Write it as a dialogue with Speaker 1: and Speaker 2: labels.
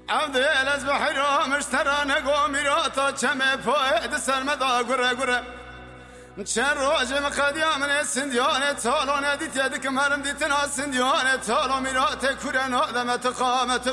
Speaker 1: عبد از بحر مشترى نقو ميراتا كم فؤاد سلمدا قرة قرة چند روز مقدیا من السنديانة تالو نديت يدك مرم ديتنا السنديانة تالو ميرات كورن آدم تقامت